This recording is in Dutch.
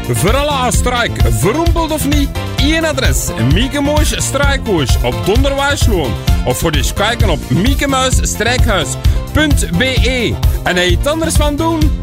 Voor alle aanstrijk, verroempeld of niet, één adres. Mieke Moos Strijkhuis op Donderwijsloon. Of voor dus kijken op miekemuis-strijkhuis.be. En hij iets anders van doen?